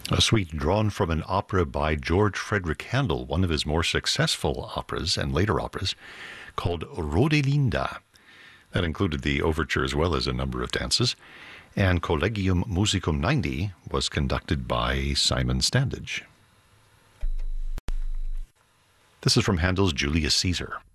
A suite drawn from an opera by George Frederick Handel, one of his more successful operas and later operas, called Rodelinda. That included the overture as well as a number of dances. And Collegium Musicum 90 was conducted by Simon Standage. This is from Handel's Julius Caesar.